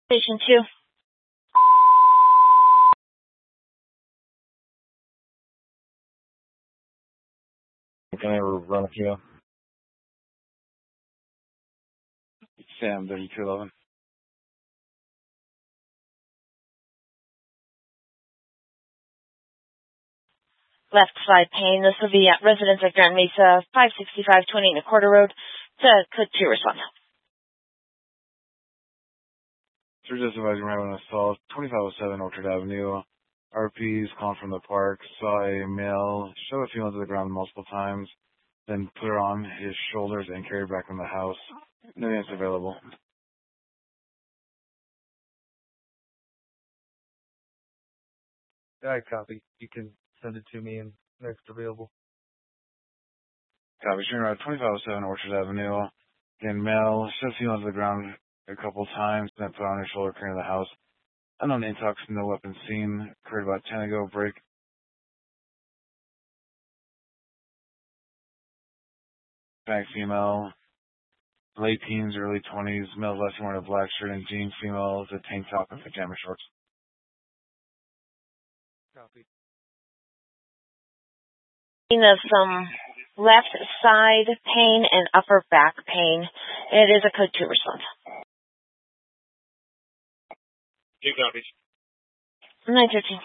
Station 2. Can I run a few? Sam, 3211. Left side pane. This will be at residence at Grand Mesa, 565 20 1/4 Road. It's a code 2 response. Sir, just advising we're having an assault, 2507 Orchard Avenue. RPs calling from the park, saw a male shove a female to the ground multiple times, then put her on his shoulders and carried her back in the house. No answer available. All right, copy. You can send it to me and next available. Copy. Turn around 2507 Orchard Avenue. Again, male shoved female to the ground a couple times, then put her on her shoulder, carrying the house. Unknown intox, no weapon seen. Occurred about 10 ago. Break. Back female. Late teens, early 20s. Male less wearing a black shirt and jeans. Female is a tank top and pajama shorts. Copy. Of some left side pain and upper back pain. It is a code 2 response. 2 copies. 913.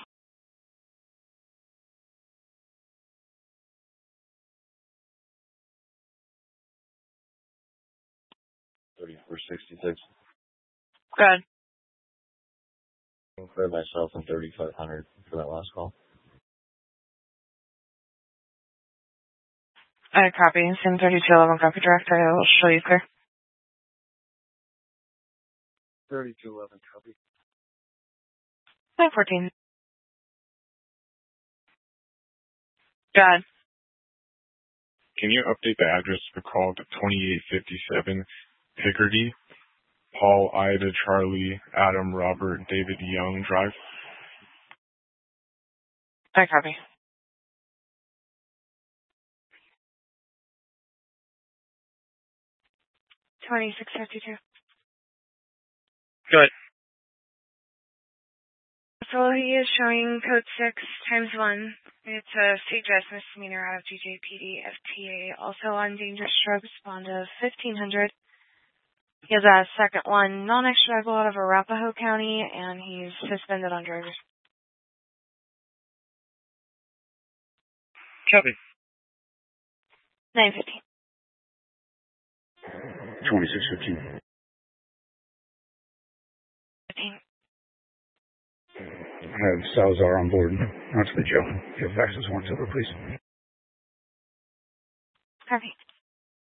$34.66. Good. For myself and 3500 for that last call. I copy. Sim 3211 copy direct. I will show you clear. 3211 copy. 914. God. Can you update the address for call to 2857 Picardy, Paul, Ida, Charlie, Adam, Robert, David Young Drive? I copy. $26.52. Good. So he is showing code 6 times 1. It's a CJS misdemeanor out of GJPD FTA. Also on dangerous drugs, bond of $1,500. He has a second one, non-extraditable out of Arapahoe County, and he's suspended on drivers. Copy. 915. 2615. 15. I have Salazar on board. Not to the jail. If you have access warrants over, please. Copy.